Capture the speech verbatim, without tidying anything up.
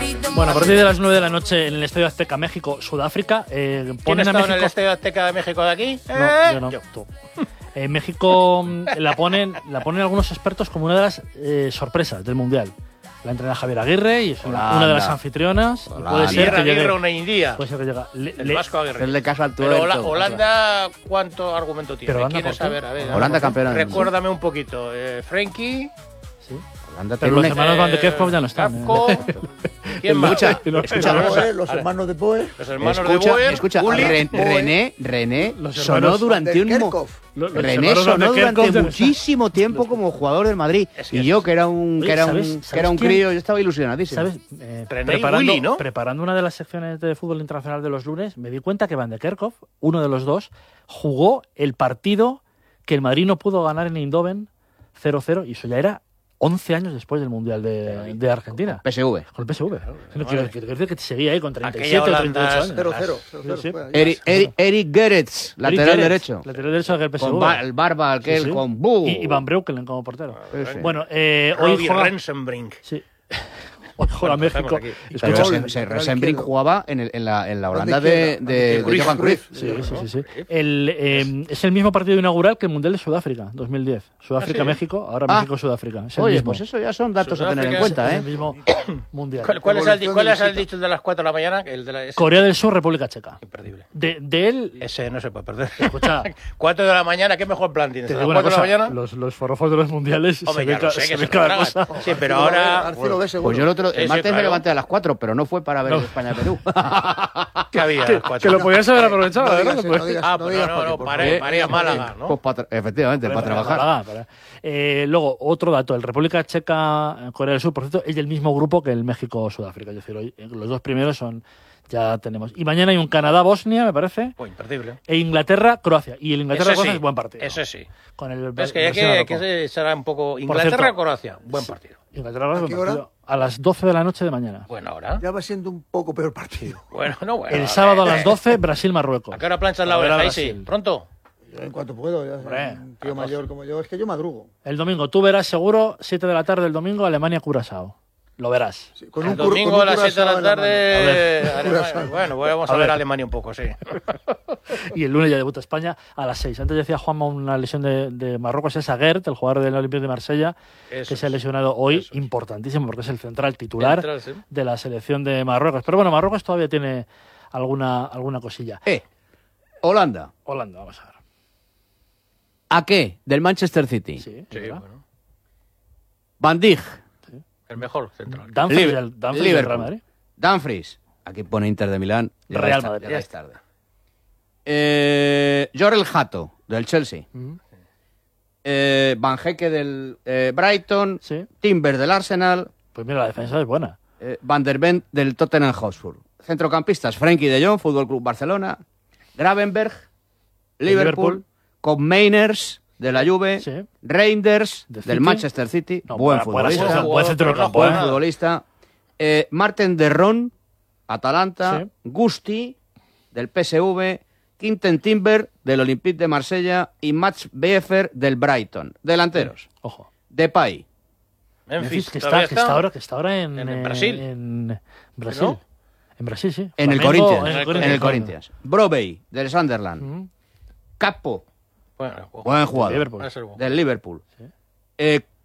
Bueno, a partir de las nueve de la noche en el Estadio Azteca, México, Sudáfrica. Eh, ¿Quién ha estado México... en el Estadio Azteca de México de aquí? No, ¿Eh? yo no. Tú. En México la ponen, la ponen algunos expertos como una de las eh, sorpresas del Mundial. La entrena Javier Aguirre y es una, una de las anfitrionas. Y puede ser que llegue. una indía. Puede ser que llegue. Le, el le, Vasco Aguirre. El de casa al Pero Hola, Holanda, ¿cuánto argumento tiene? Pero Holanda, ¿Quieres saber? A ver, Holanda campeona. Recuérdame un poquito. Eh, Frenkie. Sí. Holanda pero los hermanos Van de Kerkhove ya no están. ¿eh? ¿Quién más? Escucha, escucha Boe, los hermanos de Boe. Los hermanos escucha, de Boe. Escucha, Uli, Ren, Boe. René, René los sonó durante un mo- los, los René sonó durante Kerkhove muchísimo tiempo como jugador del Madrid. Es que y yo que era un Oye, que era un, ¿sabes, que ¿sabes era un quién? crío, yo estaba ilusionadísimo. ¿Sabes? Eh, René preparando, Willy, ¿no? preparando una de las secciones de fútbol internacional de los lunes, me di cuenta que Van de Kerkhove, uno de los dos, jugó el partido que el Madrid no pudo ganar en Eindhoven cero cero y eso ya era once años después del Mundial de, de Argentina. P S V. Con el P S V. No, quiero, quiero decir que te seguía ahí con treinta y siete Aquella o treinta y ocho años. cero cero. Sí, sí. Eric, Eric, Eric Gerets, lateral Gerets, derecho. Lateral derecho del P S V. Con Bar- el Barba, aquel Sí, sí. con Bu. Y, y Van Breukelen como portero. Sí, sí. Bueno, eh, hoy Robbie juega... Rensenbrink. Sí. Hoy juega Bueno, México. aquí. Pero Escucha, se, se, Rosenbrink jugaba en, el, en, la, en la Holanda ¿Dónde de, izquierda? de, de Cruyff, Johan Cruyff. Sí, sí, sí, sí. El, eh, es el mismo partido inaugural que el Mundial de Sudáfrica, dos mil diez. Sudáfrica-México, ahora Ah. México-Sudáfrica. Es el Oye, mismo. pues eso ya son datos a tener en Sudáfrica cuenta, Es ¿eh? el mismo Mundial. ¿Cuál, cuál es el, Evolución cuál de es el visita. dicho de las cuatro de la mañana? El de la, ese, Corea del Sur, República Checa. imperdible. De, de él, Ese no se puede perder. escucha, cuatro de la mañana, ¿qué mejor plan tienes? te ¿A digo las una cuatro de la cosa, mañana? los, los forofos de los mundiales Hombre, se ya ve, lo ca- sé, se que ve se lo cada tragan. cosa. Sí, pero ahora... Arci lo ve seguro. Pues yo el, otro, el Ese, martes me claro. levanté a las cuatro, pero no fue para ver No. España-Perú. ¿Qué había? Que, Cuatro. que lo podías haber aprovechado, No ¿verdad? digas, Lo no digas, Ah, no pues digas no, por qué, no, por paré, favor. paré a Málaga, ¿no? Pues pa- efectivamente, para trabajar. Para- para- Eh, luego, otro dato. El República Checa, Corea del Sur, por cierto, es del mismo grupo que el México-Sudáfrica. Es decir, hoy eh, los dos primeros son... Ya tenemos. Y mañana hay un Canadá-Bosnia, me parece. Oh, imperdible. E Inglaterra-Croacia. Y el Ese Inglaterra-Croacia sí, es buen partido. ese sí. Con el, Es que hay Brasil que, Marruecos. que se- será un poco... cierto, Inglaterra-Croacia, buen partido. Inglaterra-Croacia, ¿A qué buen hora? partido. A las doce de la noche de mañana. Buena hora. Ya va siendo un poco peor partido. Bueno, no, bueno. El a sábado a ver, las doce, Brasil-Marruecos. ¿A qué hora planchas la Para ver a oreja? Ahí sí, Brasil. pronto. Yo en cuanto puedo, ya Hombre, un tío mayor como yo, es que yo madrugo. El domingo, tú verás seguro, siete de la tarde el domingo, Alemania-Curazao. Lo verás. Sí, con El un cur- domingo con a un las siete de la curazao en tarde... mano. Alemania. Curazao. Bueno, vamos a, A ver ver. Alemania un poco, sí. Y el lunes ya debuta España a las seis. Antes decía Juanma una lesión de, de Marruecos, es Aguert, el jugador del Olympique de Marsella, Eso que se ha es. lesionado hoy, Eso es. importantísimo, porque es el central titular Central, sí. de la selección de Marruecos. Pero bueno, Marruecos todavía tiene alguna, alguna cosilla. Eh, Holanda. Holanda, vamos a ver. ¿A qué? Del Manchester City. Sí, Sí, ¿verdad? bueno. Van Dijk. El mejor central. Dumfries, Liber- del, Dumfries del Liverpool. Real Madrid. Dumfries. Aquí pone Inter de Milán. Ya Real vais ta- Madrid. ya vais tarde. Eh, Jorel Hato, del Chelsea. Ujú. Eh, Van Hecke del eh, Brighton. Sí. Timber del Arsenal. Pues mira, la defensa es buena. Eh, Van der Ven del Tottenham Hotspur. Centrocampistas, Frenkie de Jong, Fútbol Club Barcelona. Gravenberg, Liverpool. Liverpool. Con Mainers de la Juve. Sí. Reinders De del City. Manchester City. No, buen buena- buena futbolista. selección, buen centro de Pero no campo, juega ¿eh? Buen nada. futbolista. Eh, Marten de Ron, Atalanta. Sí. Gusti, del P S V. Quinten Timber, del Olympique de Marsella. Y Mats Beefer, del Brighton. Delanteros. Ojo. Depay. Memphis, que, ¿todavía está, que está ahora, que está ahora en, En eh, Brasil. En Brasil. ¿No? En Brasil, sí. En el Flamengo, Corinthians. En el En Corinthians. el Corinthians. Brobey, del Sunderland. Ujú. Capo, Bueno, buen jugador. Liverpool. va a ser bueno. Del Liverpool. Sí. Eh,